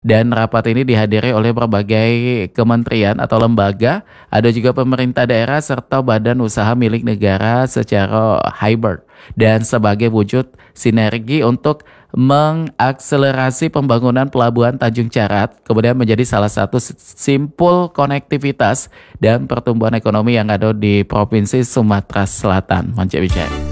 Dan rapat ini dihadiri oleh berbagai kementerian atau lembaga, ada juga pemerintah daerah serta badan usaha milik negara secara hybrid. Dan sebagai wujud sinergi untuk mengakselerasi pembangunan pelabuhan Tanjung Carat, kemudian menjadi salah satu simpul konektivitas dan pertumbuhan ekonomi yang ada di Provinsi Sumatera Selatan. Mantap, Wijaya.